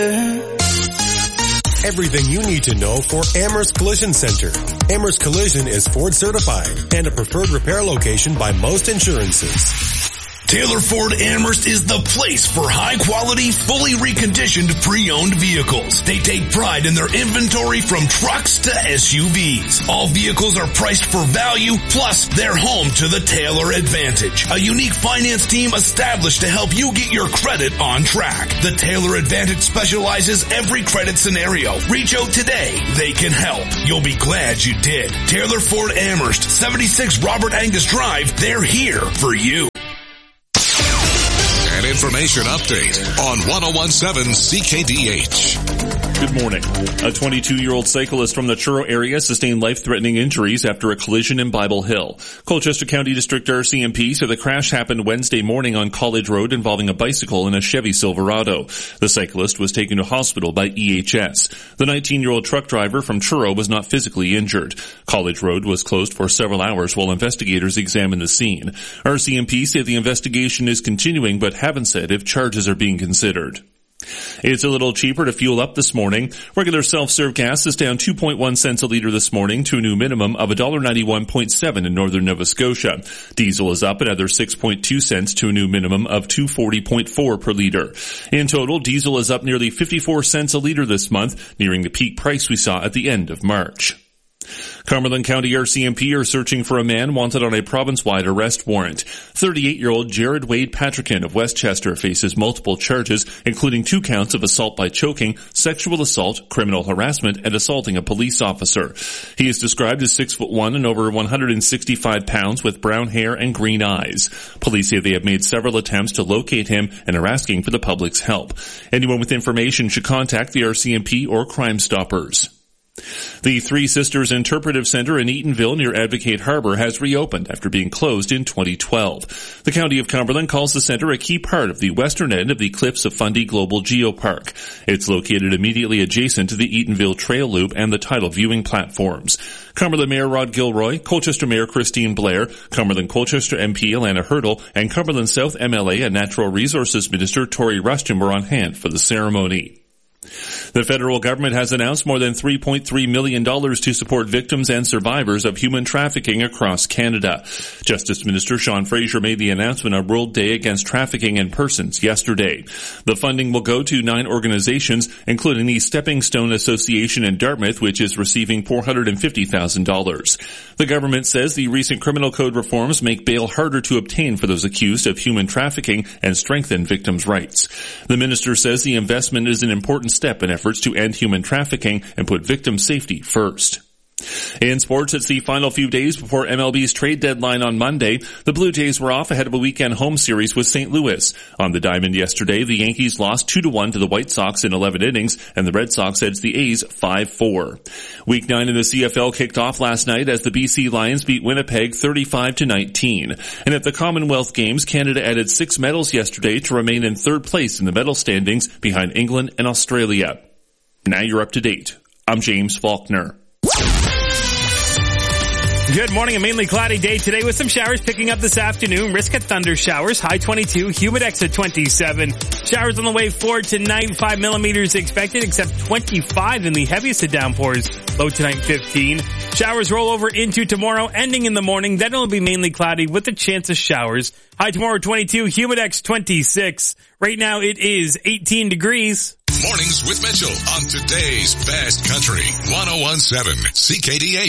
Everything you need to know for Amherst Collision Center. Amherst Collision is Ford certified and a preferred repair location by most insurances. Taylor Ford Amherst is the place for high-quality, fully reconditioned pre-owned vehicles. They take pride in their inventory from trucks to SUVs. All vehicles are priced for value, plus they're home to the Taylor Advantage, a unique finance team established to help you get your credit on track. The Taylor Advantage specializes every credit scenario. Reach out today. They can help. You'll be glad you did. Taylor Ford Amherst, 76 Robert Angus Drive. They're here for you. An information update on 1017 CKDH. Good morning. A 22-year-old cyclist from the Truro area sustained life-threatening injuries after a collision in Bible Hill. Colchester County District RCMP said the crash happened Wednesday morning on College Road involving a bicycle and a Chevy Silverado. The cyclist was taken to hospital by EHS. The 19-year-old truck driver from Truro was not physically injured. College Road was closed for several hours while investigators examined the scene. RCMP said the investigation is continuing but haven't said if charges are being considered. It's a little cheaper to fuel up this morning. Regular self-serve gas is down 2.1 cents a litre this morning to a new minimum of $1.91.7 in northern Nova Scotia. Diesel is up another 6.2 cents to a new minimum of $2.40.4 per litre. In total, diesel is up nearly 54 cents a litre this month, nearing the peak price we saw at the end of March. Cumberland County RCMP are searching for a man wanted on a province-wide arrest warrant. 38-year-old Jared Wade Patrickin of Westchester faces multiple charges, including 2 counts of assault by choking, sexual assault, criminal harassment, and assaulting a police officer. He is described as 6'1" and over 165 pounds with brown hair and green eyes. Police say they have made several attempts to locate him and are asking for the public's help. Anyone with information should contact the RCMP or Crime Stoppers. The Three Sisters Interpretive Center in Eatonville near Advocate Harbor has reopened after being closed in 2012. The County of Cumberland calls the center a key part of the western end of the Cliffs of Fundy Global Geopark. It's located immediately adjacent to the Eatonville Trail Loop and the tidal viewing platforms. Cumberland Mayor Rod Gilroy, Colchester Mayor Christine Blair, Cumberland Colchester MP Alana Hurdle, and Cumberland South MLA and Natural Resources Minister Tori Rushton were on hand for the ceremony. The federal government has announced more than $3.3 million to support victims and survivors of human trafficking across Canada. Justice Minister Sean Fraser made the announcement on World Day Against Trafficking in Persons yesterday. The funding will go to 9 organizations, including the Stepping Stone Association in Dartmouth, which is receiving $450,000. The government says the recent criminal code reforms make bail harder to obtain for those accused of human trafficking and strengthen victims' rights. The minister says the investment is an important step in efforts to end human trafficking and put victim safety first. In sports, it's the final few days before MLB's trade deadline on Monday. The Blue Jays were off ahead of a weekend home series with St. Louis. On the diamond yesterday, the Yankees lost 2-1 to the White Sox in 11 innings, and the Red Sox edged the A's 5-4. Week 9 in the CFL kicked off last night as the BC Lions beat Winnipeg 35-19. And at the Commonwealth Games, Canada added 6 medals yesterday to remain in 3rd place in the medal standings behind England and Australia. Now you're up to date. I'm James Faulkner. Good morning. A mainly cloudy day today with some showers picking up this afternoon. Risk of thunder showers. High 22. Humidex at 27. Showers on the way forward tonight. 5 millimeters expected, except 25 in the heaviest of downpours. Low tonight 15. Showers roll over into tomorrow, ending in the morning. Then it'll be mainly cloudy with a chance of showers. High tomorrow 22. Humidex 26. Right now it is 18 degrees. Mornings with Mitchell on today's Best Country 1017 CKDH.